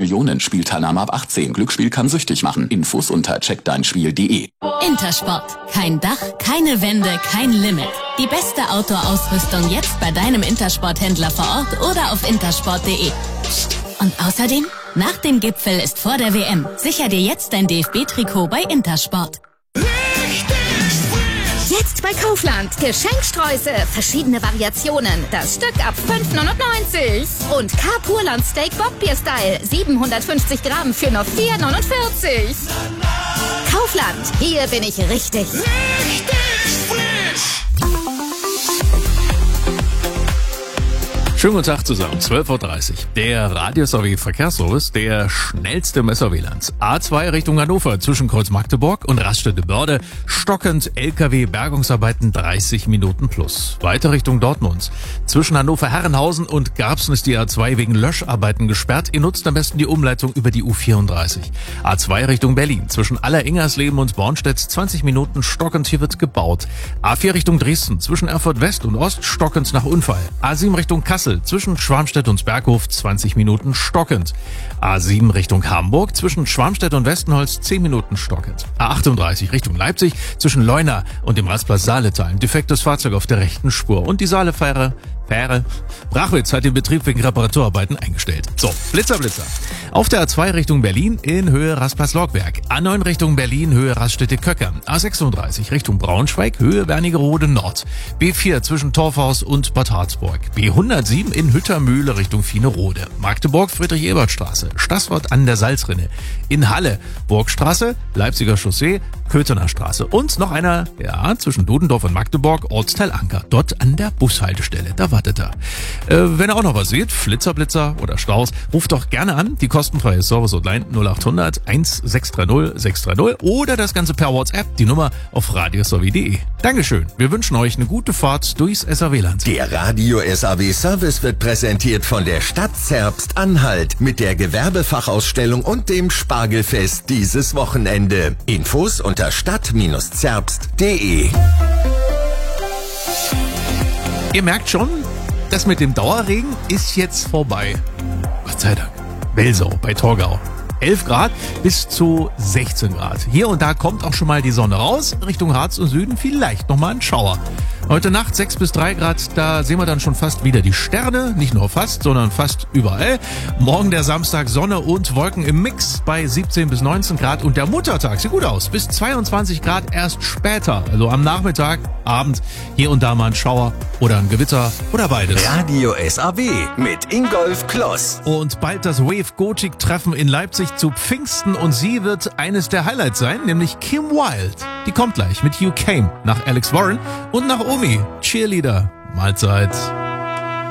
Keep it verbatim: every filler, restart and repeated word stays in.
Millionen. Spielteilnahme ab achtzehn. Glücksspiel kann süchtig machen. Infos unter check dein spiel punkt de. Intersport. Kein Dach, keine Wände, kein Limit. Die beste Outdoor-Ausrüstung jetzt bei deinem Intersport-Händler vor Ort oder auf intersport punkt de. Und außerdem, nach dem Gipfel ist vor der W M. Sicher dir jetzt dein D F B-Trikot bei Intersport. Jetzt bei Kaufland. Geschenksträuße, verschiedene Variationen. Das Stück ab fünf neunundneunzig. Und Carpurland Steak Bockbier-Style. siebenhundertfünfzig Gramm für nur vier neunundvierzig. Kaufland. Hier bin ich richtig. Richtig frisch. Schönen guten Tag zusammen, zwölf Uhr dreißig. Der Radio-S R W Verkehrsservice, der schnellste im S R W-Land. A zwei Richtung Hannover zwischen Kreuz Magdeburg und Raststätte-Börde. Stockend L K W-Bergungsarbeiten dreißig Minuten plus. Weiter Richtung Dortmund. Zwischen Hannover-Herrenhausen und Garbsen ist die A zwei wegen Löscharbeiten gesperrt. Ihr nutzt am besten die Umleitung über die U vierunddreißig. A zwei Richtung Berlin. Zwischen Aller-Ingersleben und Bornstedt zwanzig Minuten stockend. Hier wird gebaut. A vier Richtung Dresden. Zwischen Erfurt West und Ost stockend nach Unfall. A sieben Richtung Kassel. Zwischen Schwarmstedt und Berghof zwanzig Minuten stockend. A sieben Richtung Hamburg. Zwischen Schwarmstedt und Westenholz zehn Minuten stockend. A achtunddreißig Richtung Leipzig. Zwischen Leuna und dem Rastplatz Saaletal. Ein defektes Fahrzeug auf der rechten Spur. Und die Saalefähre Fähre. Brachwitz hat den Betrieb wegen Reparaturarbeiten eingestellt. So, Blitzer, Blitzer. Auf der A zwei Richtung Berlin in Höhe Rastplatz Lorgberg. A neun Richtung Berlin Höhe Raststätte-Köcker. A sechsunddreißig Richtung Braunschweig Höhe Wernigerode Nord. B vier zwischen Torfhaus und Bad Harzburg. B hundertsieben in Hüttermühle Richtung Fienerode. Magdeburg Friedrich-Ebert-Straße. Stasswort an der Salzrinne. In Halle Burgstraße, Leipziger Chaussee, Köthener Straße. Und noch einer, ja, zwischen Dudendorf und Magdeburg, Ortsteil Anker. Dort an der Bushaltestelle. Da wartet er. Äh, wenn ihr auch noch was seht, Flitzer, Blitzer oder Staus, ruft doch gerne an. Die kostenfreie Service Hotline null acht hundert sechshundert dreißig sechshundert oder das Ganze per WhatsApp, die Nummer auf radios r w punkt de. Dankeschön. Wir wünschen euch eine gute Fahrt durchs S R W-Land. Der Radio-S R W-Service wird präsentiert von der Stadt Zerbst-Anhalt mit der Gewerbefachausstellung und dem Spargelfest dieses Wochenende. Infos unter stadt zerbst punkt de. Ihr merkt schon, das mit dem Dauerregen ist jetzt vorbei. Gott sei Dank. Welsau bei Torgau. elf Grad bis zu sechzehn Grad. Hier und da kommt auch schon mal die Sonne raus. Richtung Harz und Süden vielleicht nochmal ein Schauer. Heute Nacht sechs bis drei Grad, da sehen wir dann schon fast wieder die Sterne. Nicht nur fast, sondern fast überall. Morgen der Samstag Sonne und Wolken im Mix bei siebzehn bis neunzehn Grad. Und der Muttertag sieht gut aus, bis zweiundzwanzig Grad erst später. Also am Nachmittag, Abend, hier und da mal ein Schauer oder ein Gewitter oder beides. Radio S R W mit Ingolf Kloss. Und bald das Wave Gothic Treffen in Leipzig zu Pfingsten. Und sie wird eines der Highlights sein, nämlich Kim Wilde. Die kommt gleich mit You Came nach Alex Warren und nach Omi. Cheerleader. Mahlzeit.